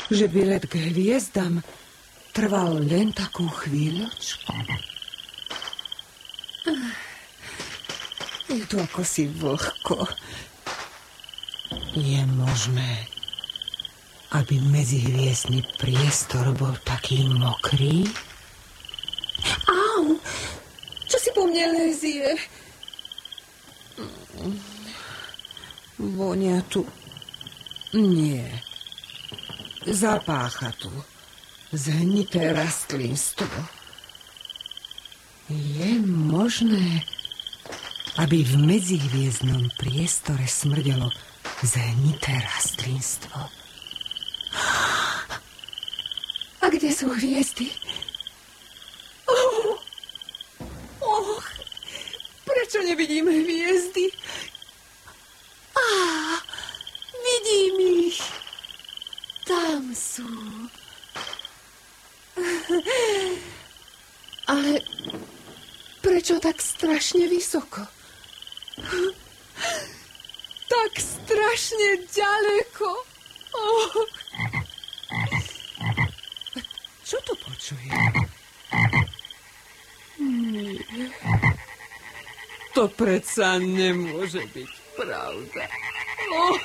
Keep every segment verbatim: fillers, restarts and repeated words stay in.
že výlet k hviezdam trval len takú chvíľočku. Je tu ako si vlhko. Je možné, aby medzihviezdny priestor bol taký mokrý? Au! Čo si po mne lezie? Vonia tu... Nie. Zapácha tu zhnité rastlinstvo. Je možné, aby v medzihviezdnom priestore smrdelo zhnité rastlinstvo? A kde sú hviezdy? Oh, oh, prečo nevidím hviezdy? Á, vidím ich. Tam sú. Ale prečo tak strašne vysoko? Tak strašne ďaleko. Oh. Čo to počuje? Nie. To predsa nemôže byť pravda. Oh.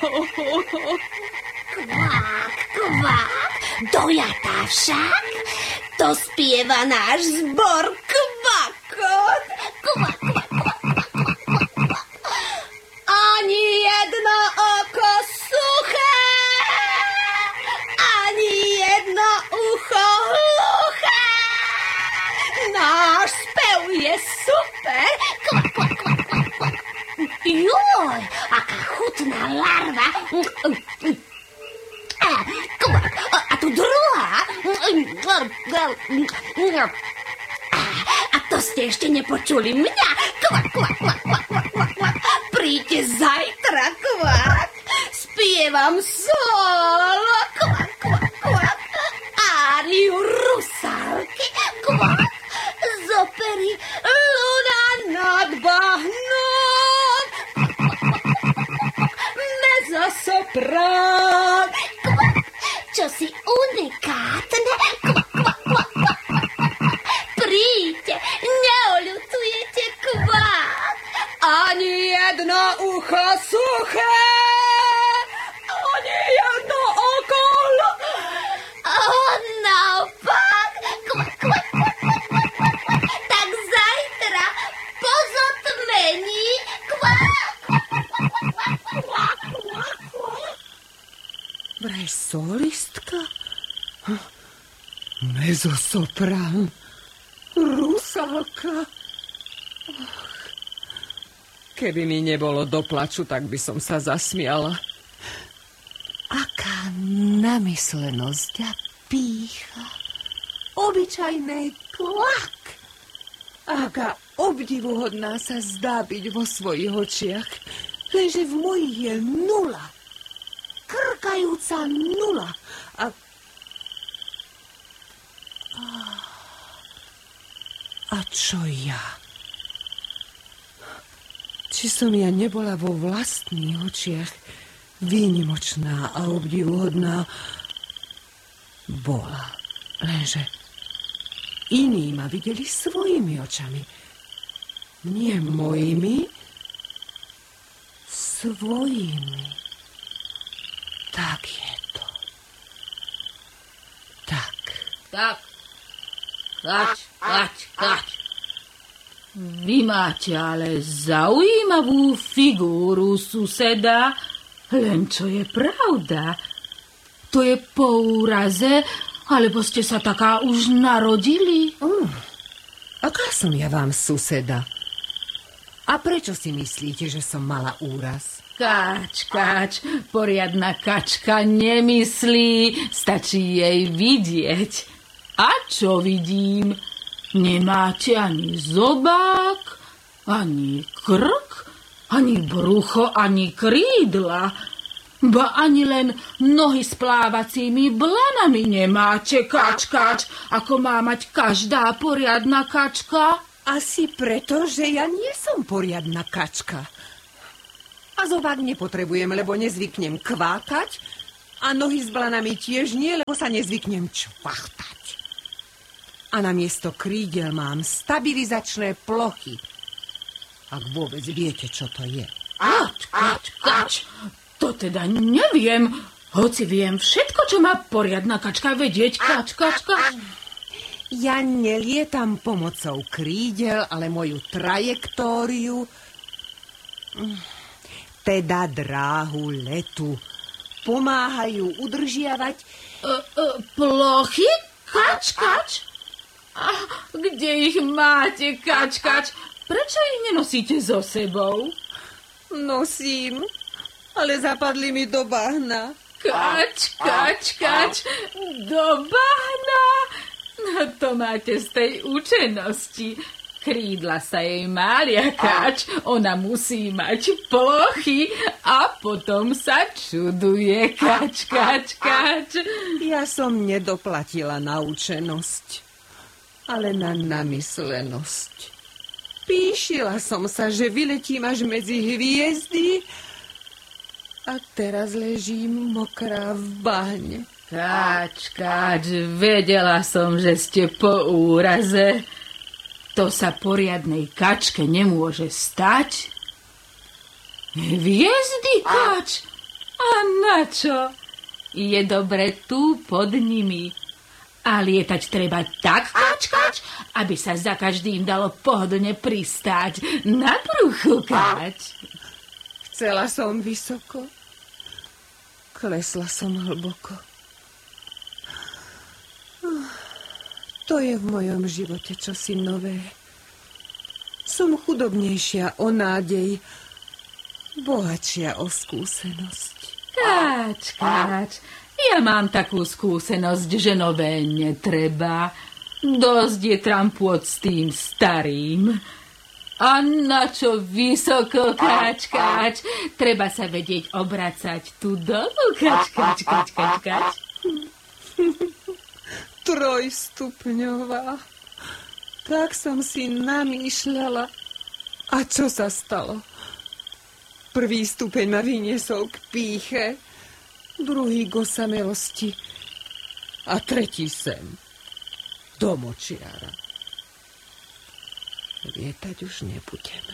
Kvák, kvák, dojatá však. To spieva náš zbor kvakot. Kvak, kvak, kvak, kvak, kvak, kvak. Ani jedno oko suché, ani jedno ucho hluché. Náš spev je super. Kvak, kvak, kvak, kvak, kvak. Joj, aká chutná larva. Kvak, a tu druhá. A to ste ešte nepočuli mňa. Kvak, kvak, kvak, kvak, kvak, kvak, kvak. Príďte zajtra, kvak. Spievam solo. Kvak, kvak, kvak. Áriu Rusálky. Kvak. Z opery Luna nad bahnom. Mezzosoprán. Kvak. Čo si unikátne. Kvak, kvak, kvak, kvak. Príďte, neoľutujete, kvak. Ani jedno ucho suché, ani jedno oko hluché. A naopak, kvak, kvak, kvak, kvak, kvak, kvak. Tak zajtra po zotmení, kvak, kvak, kvak, kvak, kvak, kvak. Vraj solistka? Mezzosoprán? Rusálka? Keby mi nebolo do plaču, tak by som sa zasmiala. Aká namyslenosť a pýcha. Obyčajné kvak. Aká obdivuhodná sa zdá byť vo svojich očiach. Lenže v mojich je nula. Krkajúca nula. A... A čo ja? Či som ja nebola vo vlastných očiach výnimočná a obdivuhodná? Bola. Lenže iní ma videli svojimi očami. Nie mojimi, svojimi. Tak je to. Tak. Tak. Kač, kač, kač. Vy máte ale zaujímavú figúru, suseda, len čo je pravda. To je po úraze, alebo ste sa taká už narodili? Uh, aká som ja vám, suseda? A prečo si myslíte, že som mala úraz? Kač, kač, poriadna kačka nemyslí, stačí jej vidieť. A čo vidím? Nemáte ani zobák, ani krk, ani brucho, ani krídla. Ba ani len nohy s plávacími blanami nemáte, kač, kač, ako má mať každá poriadna kačka. Asi preto, že ja nie som poriadna kačka. A zobák nepotrebujem, lebo nezvyknem kvákať A nohy s blanami tiež nie, lebo sa nezvyknem čvachtať. A namiesto krídel mám stabilizačné plochy. Ak vôbec viete, čo to je. Kač, kač, kač. To teda neviem. Hoci viem všetko, čo má poriadna kačka vedieť. Kač, kač, kač. Ja nelietam pomocou krídel, ale moju trajektóriu, teda dráhu letu, pomáhajú udržiavať... Uh, uh, plochy? Kač, kač? A kde ich máte, kač, kač? Prečo ich nenosíte so sebou? Nosím, ale zapadli mi do bahna. Kač, kač, kač, do bahna? No to máte z tej učenosti. Krídla sa jej mália, kač. Ona musí mať plochy a potom sa čuduje, kač, kač, kač. Ja som nedoplatila na učenosť, ale na namyslenosť. Píšila som sa, že vyletím až medzi hviezdy a teraz ležím mokrá v bahne. Kač, kač, vedela som, že ste po úraze. To sa poriadnej kačke nemôže stať. Hviezdy, kač? A na čo? Je dobre tu pod nimi. A lietať treba tak, kač, kač, aby sa za každým dalo pohodlne pristáť na bruchu, kač. Chcela som vysoko, klesla som hlboko. To je v mojom živote čosi nové. Som chudobnejšia o nádej, bohatšia o skúsenosť. Kač, kač, ja mám takú skúsenosť, že nové netreba. Dosť je trampôť s tým starým. A na čo vysoko, kač, kač? Treba sa vedieť obracať tu dolu, kač, kač, kač, kač, kač. Trojstupňová. Tak som si namýšľala. A čo sa stalo? Prvý stupeň ma vyniesol k pýche, druhý k osamelosti a tretí sem, do močiara. Lietať už nebudem.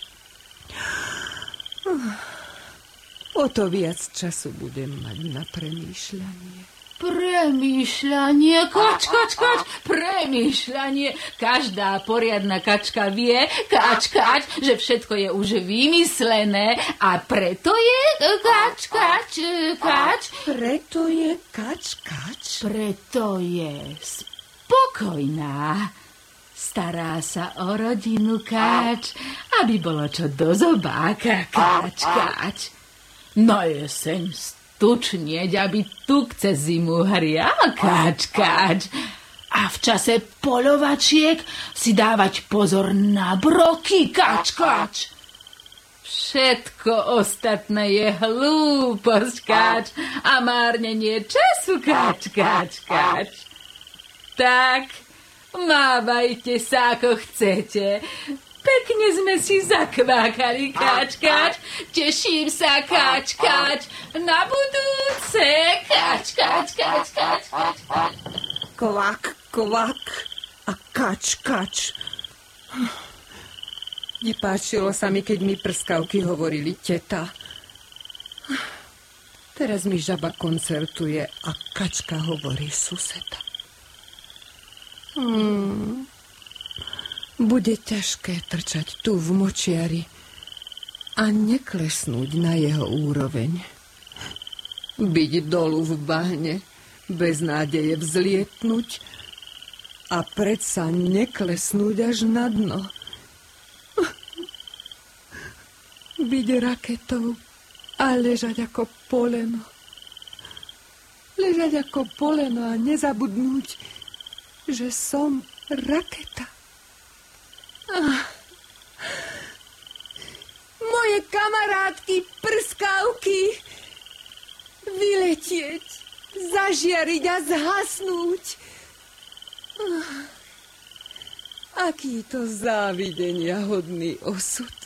O to viac času budem mať na premýšľanie. Premýšľanie, kač, kač, kač, premýšľanie. Každá poriadna kačka vie, kač, kač, že všetko je už vymyslené a preto je kač, kač, kač. Preto je kač, kač. Preto je spokojná. Stará sa o rodinu, kač, aby bolo čo do zobáka, kač, kač. Na jeseň tučnieť, aby tuk cez zimu hrial, kač, kač. A v čase poľovačiek si dávať pozor na broky, kač, kač. Všetko ostatné je hlúposť, kač, a márnenie času, kač, kač, kač. Tak, mávajte sa, ako chcete. Pekne sme si zakvákali, kač, kač. Teším sa, kač, kač. Na budúce, kač, kač, kač, kač, kač, kač. Kvak, kvak a kač, kač. Nepáčilo sa mi, keď mi prskavky hovorili teta. Teraz mi žaba koncertuje a kačka hovorí suseda. Hmm... Bude ťažké trčať tu v močiari a neklesnúť na jeho úroveň. Byť dolu v bahne, bez nádeje vzlietnúť a predsa neklesnúť až na dno. Byť raketou a ležať ako poleno. Ležať ako poleno a nezabudnúť, že som raketa. Ah. Moje kamarátky, prskavky, vyletieť, zažiariť a zhasnúť. Ah. Aký to závidenia hodný osud.